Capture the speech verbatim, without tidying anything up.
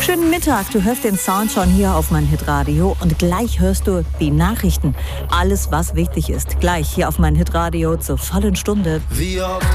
Schönen Mittag, du hörst den Sound schon hier auf mein Hitradio und gleich hörst du die Nachrichten. Alles, was wichtig ist, gleich hier auf mein Hitradio zur vollen Stunde. Wie oft